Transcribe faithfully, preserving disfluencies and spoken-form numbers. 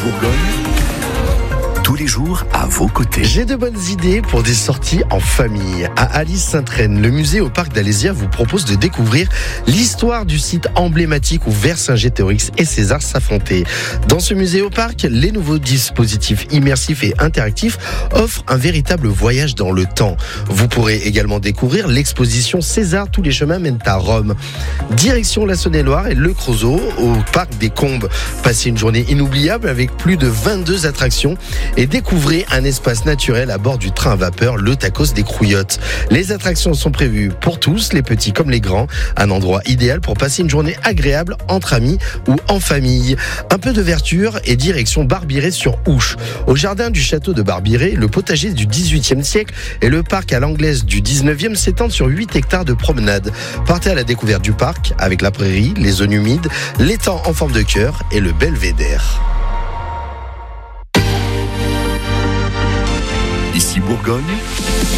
Bourgogne, tous les jours à vos côtés. J'ai de bonnes idées pour des sorties en famille. À Alise-Sainte-Reine, le musée au parc d'Alésia vous propose de découvrir l'histoire du site emblématique où Vercingétorix et César s'affrontaient. Dans ce musée au parc, les nouveaux dispositifs immersifs et interactifs offrent un véritable voyage dans le temps. Vous pourrez également découvrir l'exposition César, tous les chemins mènent à Rome. Direction la Saône-et-Loire et Le Creusot au parc des Combes. Passez une journée inoubliable avec plus de vingt-deux attractions et découvrez un espace naturel à bord du train à vapeur, le Tacos des Crouillottes. Les attractions sont prévues pour tous, les petits comme les grands. Un endroit idéal pour passer une journée agréable entre amis ou en famille. Un peu de verdure et direction Barbiré sur Ouche. Au jardin du château de Barbiré, le potager du dix-huitième siècle et le parc à l'anglaise du dix-neuvième s'étendent sur huit hectares de promenade. Partez à la découverte du parc avec la prairie, les zones humides, l'étang en forme de cœur et le belvédère. Ici Bourgogne,